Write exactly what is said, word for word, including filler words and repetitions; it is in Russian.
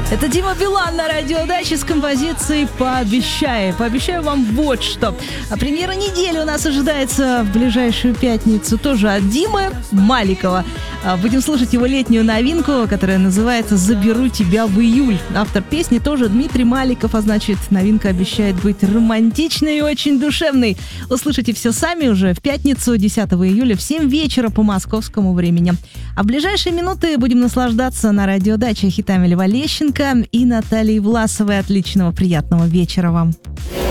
Это Дима Билан на радиодаче с композицией «Пообещай». Пообещаю вам вот что. А премьера недели у нас ожидается в ближайшую пятницу тоже от Димы Маликова. Будем слушать его летнюю новинку, которая называется «Заберу тебя в июль». Автор песни тоже Дмитрий Маликов, а значит, новинка обещает быть романтичной и очень душевной. Услышите все сами уже в пятницу, десятого июля в семь вечера по московскому времени. А в ближайшие минуты будем наслаждаться на радиодаче хитами Льва Лещенко и Натальи Власовой. Отличного, приятного вечера вам.